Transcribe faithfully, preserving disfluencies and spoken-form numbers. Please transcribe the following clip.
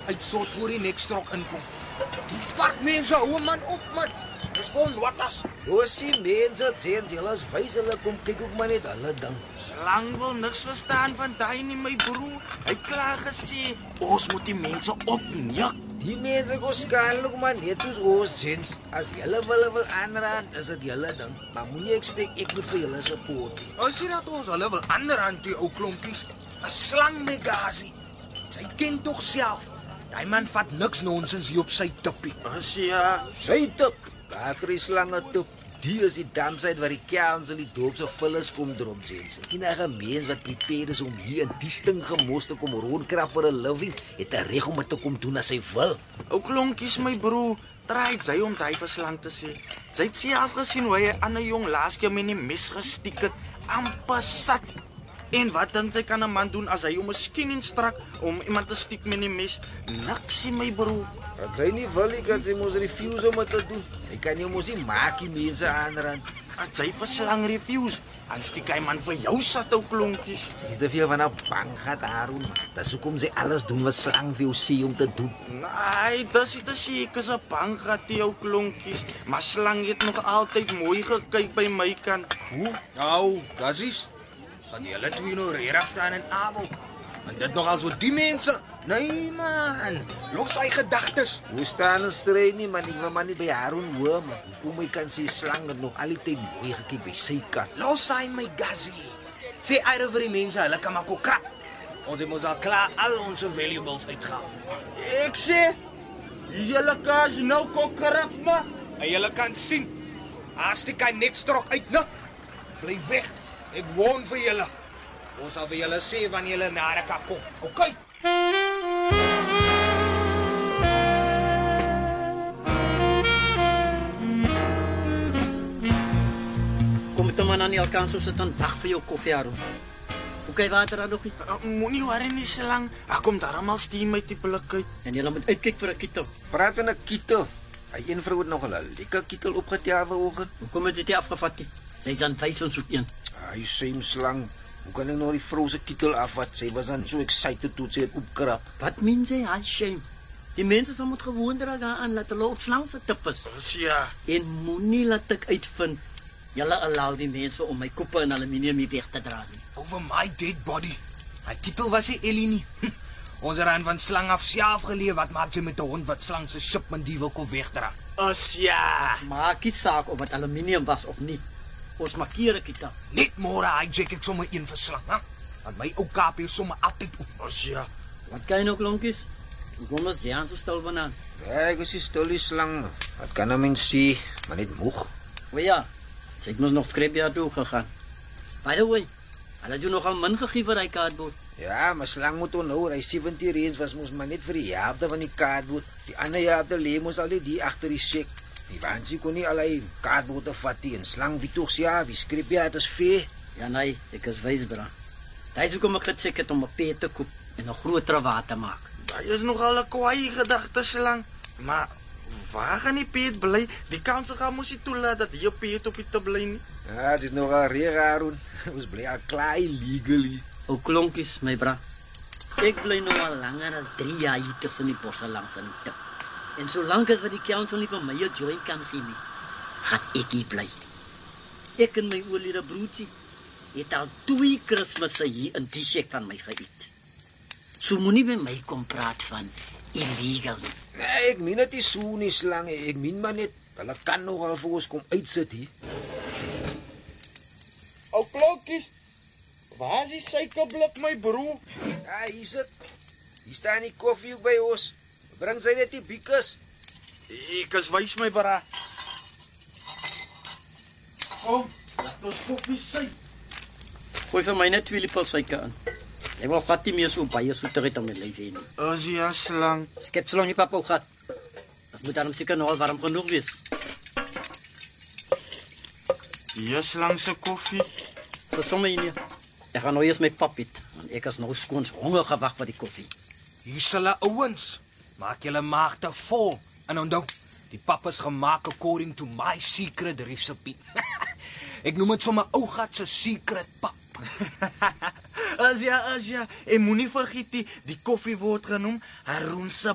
uitsort voor die nekstrok inkom. Die vark mense, hou man op man. Dis vol wattas. Josie mense, sien jy hulle wys hulle kom kyk ook maar net hulle ding. Slang wil niks verstaan van daai nie, my broer. Hy klaar gesê, ons moet die mense opneuk. Die mense go skadelik maar net soos ons sins. As julle wil wil aanraan, is dit julle ding. Maar moenie expect ek moet vir julle support nie. As jy dat ons hulle wil aanraan die ou klompies, 'n slang Megazi. Sy ken tog self. Daai man vat niks nonsens hier op sy tippie. As ja, Sy tip, daar kry slange tip. Die is die damsheid waar die kans in die dorp se vullis kom drop sins. Enige mens wat prepared is om hier in die stingemos te kom rondkrap vir 'n living, het 'n reg om dit te kom doen as hy wil. ou klonkies my broer. Draai sy om daai verslang te sê. Sy het self gesien hoe hy 'n ander jong laas keer met 'n mes gestiek het, amper sat. En wat dink sy kan 'n man doen as hy hom miskien instrak om iemand te stiek met 'n mes? Niksie my broer. As hy nie wil, kan sy mos refuse om dit te doen. Hy kan nie mos nie maak die mense aanraan. As hy verslang refuse, dan stiek hy man vir jou sat ou klonkies. Sy is te veel van 'n bang gat Aaron. Dis hoekom sy alles doen wat slang vir jou sê om te doen. Nee, dis nie te seker se bang gat die ou klonkies, maar slang het nog altyd mooi gekyk by my kant. Hoe? Nou, dis is. Sal julle twee nou reg staan en awel. En dit nog as wat die mense. Nee man, los sy gedagtes. Hoe staan ons stryd nie, man, ek wil maar nie by Aaron hoor, man. Hoekom hy kan sê slang het nog altyd mooi gekyk by sy kant. Los sy my Gazi. Sê uit vir die mense, hulle kan maar kom krap. Ons het mos al klaar al ons valuables uitgehaal. Ek sê, julle kaas nou kok krap maar. En julle kan sien, as die kan niks trok uit, nou. Bly weg. Ek woon vir julle. Ons sal vir julle sê wanneer julle na die kap kom. Okay? Kom met 'n man aan die kant so sit dan wag vir jou koffie Aaron. Hoe kyk water aan nog nie? Uh, Moenie worry nie slang. Ek kom darmal steam uit die blik uit. En jy moet uitkyk vir 'n kietel. Praat van 'n kietel. Hy een vrou het nog 'n lekker kietel opgetel vanoggend. Hoekom het jy dit afgevat nie? Sy's aan vyf ons soek een. Hy sê hom slang. Hoe kan ek nou die vrou se kietel afvat? Sy was dan so excited toe sy het opkrap. Wat meen jy? Hy shame. Die mense sal moet gewoon raak aan laat hulle op slang se tippes. Dis ja. En moenie laat ek uitvind julle allow die mense om my koppe in aluminium hier weg te dra nie. Over my dead body. Hy kietel was nie Ellie nie. Hm. Ons het aan van slang af self geleef. Wat maak jy met 'n hond wat slang se shipment die wil kom wegdra? As ja. Maak nie saak of dit aluminium was of nie. Ons markeer 'n kietel. Net môre hijack ek sommer een vir slang, hè? Want my ou K P is sommer altyd op. As ja. Wat kan jy nou klonkies? Hoekom is jy so stil vanaand? Ja, ek is die stil slang. Wat kan 'n mens sê? Maar net moeg. O ja, sy het mos nog skrepjie toe gegaan. By the way, hulle het jou nogal min gegee vir hy kaartbord. Ja, maar slang moet onthou, hy seventy range was mos maar net vir die helfte van die kaartbord. Die ander helfte lê mos al die agter die sek. Die wansie kon nie al hy kaartbord vat nie. En slang wie tog ja, wie skrepjie het as vee. Ja nee, ek is wys bra. Daai sou kom ek gecheck het om 'n pet te koop en 'n groter water te maak. Daai is nogal 'n kwaai gedagte slang. Maar waar gaan die pet bly? Die kans gaan mos nie toelaat dat hier pet op die te bly nie. Ja, dit is nog al reg Aaron. Ons bly al klaar illegally. O klonkies my bra. Ek bly nou al langer as drie jaar hier tussen die bosse langs in die tip. En solank as wat die council nie vir my 'n joy kan gee nie, gaan ek hier bly. Ek en my oulede broertjie het al twee Kersfees hier in die shack van my geëet. So moenie by my kom praat van illegal nie. Nee, ek meen dit is so nie slang. Ek meen maar net, hulle kan nogal vir ons kom uitsit hier. Ou klokkies. Waar is die suikerblik my broer? Ja, hier sit. Hier staan die koffie ook by ons. Bring sy net die bietjies. Ek is wys my bra. Kom, laat ons koffie sy. Gooi vir my net twee lepels suiker in. Ek wil vat nie meer so baie soeterheid om my lyf hê nie. As ja slang. Skep so lank nie papa gat. Dit moet dan seker nou al warm genoeg wees. Ja slang se koffie. Sit sommer in hier. Ek gaan nou eers my pap eet, want ek is nou skoons honger gewag vir die koffie. Hier sulle ouens. Maak julle maag te vol. En onthou, die pap is gemaak according to my secret recipe. Ek noem dit sommer ou gat se secret pap. As ja, as ja. En moenie vergeet die, die koffie word genoem Haroon se